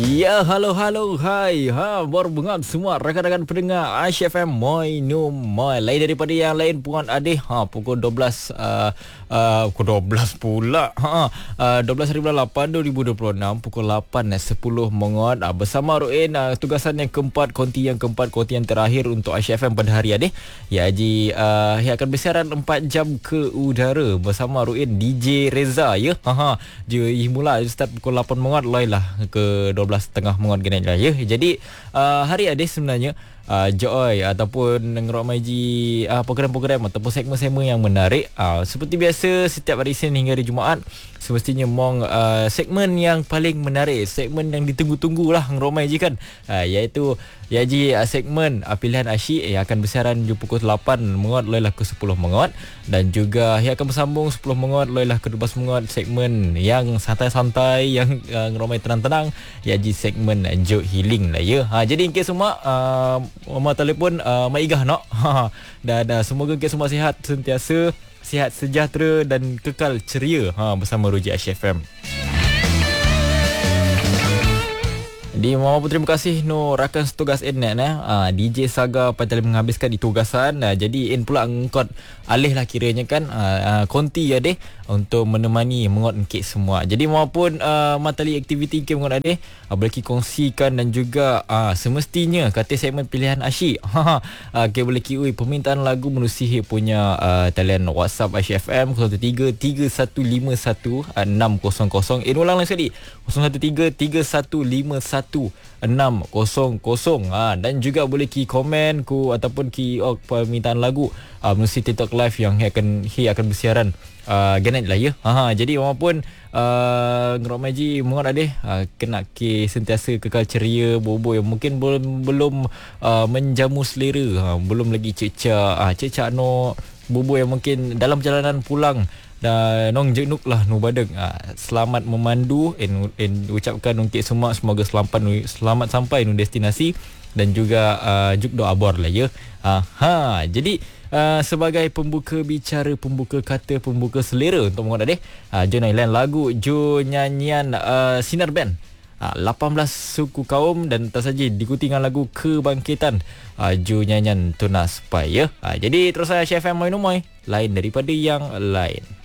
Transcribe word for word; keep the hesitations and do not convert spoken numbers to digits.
Ya, halo halo hai. Ha, baru bengat semua rakan-rakan pendengar Aish F M Moi No Moi. Lain daripada yang lain puan adeh. Ha, pukul dua belas uh, uh, pukul dua belas pula. Ha, uh, dua belas hari bulan lapan dua ribu dua puluh enam pukul lapan sepuluh mengot uh, bersama Ruin uh, tugasan yang keempat, konti yang keempat, konti yang terakhir untuk Aish F M pada hari adeh. Ya Haji uh, yang akan bersiaran empat jam ke udara bersama Ruin D J Reza ya. Ha ha. Dia mula start pukul lapan mengot lah ke dua belas tengah mengot genet lah ya. Jadi uh, hari adeh sebenarnya uh, Joy ataupun Ngerok Maji uh, program-program ataupun segmen-segmen yang menarik uh, seperti biasa setiap hari Isnin hingga hari Jumaat semestinya mong uh, segmen yang paling menarik, segmen yang ditunggu-tunggu lah Ngerok Maji kan, uh, iaitu Yaji uh, segmen uh, pilihan asyik yang akan bersiaran di pukul lapan mengot loilah ke sepuluh mengot, dan juga yang akan bersambung sepuluh mengot loilah ke dua belas mengot segmen yang santai-santai yang uh, Ngerok Maji tenang-tenang Yaji segmen uh, Joke Healing lah ya. Ha, jadi ingin semua uh, Mama telefon uh, Mak Igah nak. Ha, dan uh, semoga kita semua sihat sentiasa, sihat sejahtera dan kekal ceria ha, bersama Ruji Aish F M. Di Mama pun terima kasih no rakan setugas Innet eh. Uh, D J Saga pada menghabiskan di tugasan. Uh, jadi In pula ngkot alih lah kiranya kan uh, uh, konti ya deh untuk menemani mengot engkit semua. Jadi Mama pun uh, matali aktiviti ke mengot adeh uh, boleh kongsikan dan juga uh, semestinya kata segmen pilihan asyik. Ha uh, ke boleh ki ui permintaan lagu menusi punya uh, talian WhatsApp Aish F M kosong satu tiga tiga satu lima satu enam kosong kosong. In ulang lagi sekali kosong satu tiga tiga satu lima satu enam kosong kosong. Ha, dan juga boleh ki komen ku ataupun ki oh, permintaan lagu uh, melalui TikTok live yang akan hi akan bersiaran uh, genet lah ya. Ha, jadi orang pun uh, Ngerok Maji mengot adeh uh, kena ki sentiasa kekal ceria, bobo yang mungkin belum belum uh, menjamu selera, uh, belum lagi cecak uh, cecak no bobo yang mungkin dalam perjalanan pulang dan nong jenuk lah nu badeng. Ha, selamat memandu en, en ucapkan untuk semua semoga selamat selamat sampai nu destinasi dan juga uh, juk doa bor lah ya. Ha, ha jadi uh, sebagai pembuka bicara, pembuka kata, pembuka selera untuk mengot adeh uh, jo nailan lagu jo nyanyian uh, Sinar Band uh, lapan belas suku kaum dan tak saja diikuti dengan lagu Kebangkitan uh, jo nyanyian Tunas Pai ya. Uh, jadi terus saya Chef M Moi Numoy lain daripada yang lain.